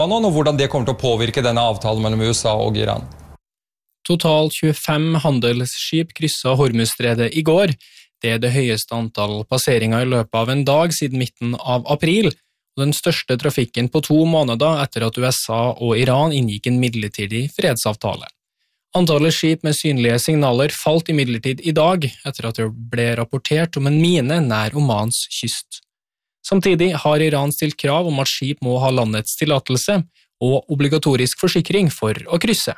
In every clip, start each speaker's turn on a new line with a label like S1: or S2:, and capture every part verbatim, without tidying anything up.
S1: Og hvordan det kommer til å påvirke denne avtalen mellom U S A og Iran.
S2: Totalt tjuefem handelsskip krysset Hormuzstredet i går. Det er det høyeste antall passeringer i løpet av en dag siden midten av april, og den største trafikken på to måneder etter at U S A og Iran inngikk en midlertidig fredsavtale. Antallet skip med synlige signaler falt imidlertid i dag, etter at det ble rapportert om en mine nær Omans kyst. Samtidig har Iran stilt krav om at skip må ha landets tillatelse og obligatorisk forsikring for å krysse.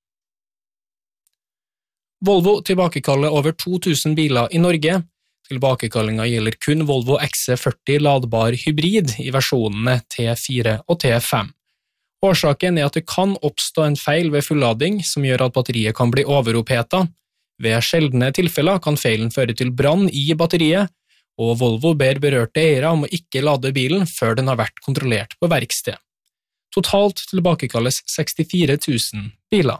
S2: Volvo tilbakekaller over to tusen biler i Norge. Tilbakekallingen gjelder kun Volvo X C førti ladbar hybrid i versjonene T fire og T fem. Årsaken er at det kan oppstå en feil ved fullading som gjør at batteriet kan bli overopphetet. Ved sjeldne tilfeller kan feilen føre til brann i batteriet, og Volvo ber berørte eiere om å ikke lade bilen før den har vært kontrollert på verksted. Totalt tilbakekalles sekstifire tusen biler.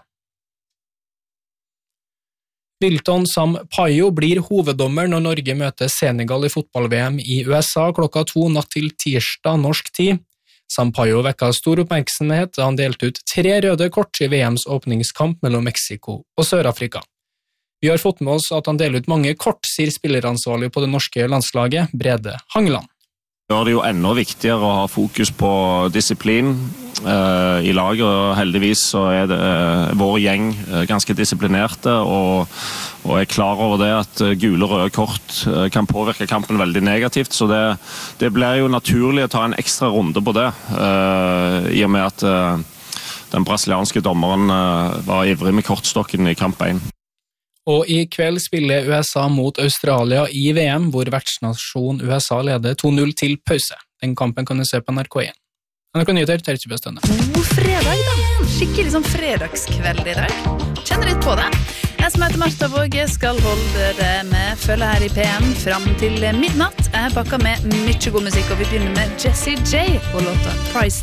S2: Wilton Sampaio blir hoveddommer når Norge møter Senegal i fotball-V M i U S A klokka to natt til tirsdag norsk tid. Sampaio vekket stor oppmerksomhet da han delte ut tre røde kort i V M's åpningskamp mellom Mexico og Sør-Afrika. Vi har fått med oss at han deler ut mange kort, sier spilleransvarlig på det norske landslaget, Brede Hangeland.
S3: Det gjør det jo enda viktigere å ha fokus på disiplin eh, i laget, og heldigvis så er det, eh, vår gjeng eh, ganske disiplinerte, og, og er klar over det at gule og røde kort eh, kan påvirke kampen veldig negativt, så det, det blir jo naturlig å ta en ekstra runde på det, eh, i og med at eh, den brasilianske dommeren eh, var ivrig med kortstokken i kamp én.
S2: Og i kveld spiller U S A mot Australia i V M, hvor vertsnasjon U S A leder to null til pause. Den kampen kan du se på N R K én. N R K Nyheter, Terje Bøstønne.
S4: God fredag da! Skikkelig sånn fredagskveld i dag. Kjenner litt på det. Jeg som heter Martha Våge skal holde det med følge her i P M frem til midnatt. Jeg pakker med mye god musikk, og vi begynner med Jessie J og låta Price